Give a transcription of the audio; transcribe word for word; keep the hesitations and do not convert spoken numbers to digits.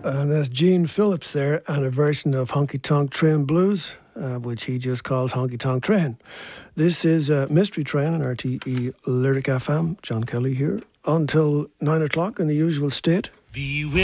And that's Gene Phillips there, and a version of Honky Tonk Train Blues, uh, which he just calls Honky Tonk Train. This is uh, Mystery Train on R T E Lyric F M. John Kelly here until nine o'clock in the usual state. Beware.